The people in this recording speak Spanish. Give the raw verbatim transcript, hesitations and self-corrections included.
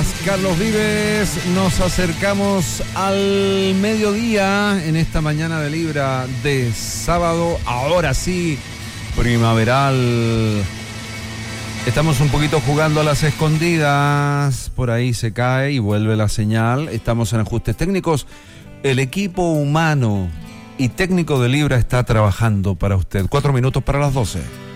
gracias, Carlos Vives. Nos acercamos al mediodía en esta mañana de Libra de sábado. Ahora sí, primaveral. Estamos un poquito jugando a las escondidas. Por ahí se cae y vuelve la señal. Estamos en ajustes técnicos. El equipo humano y técnico de Libra está trabajando para usted. Cuatro minutos para las doce.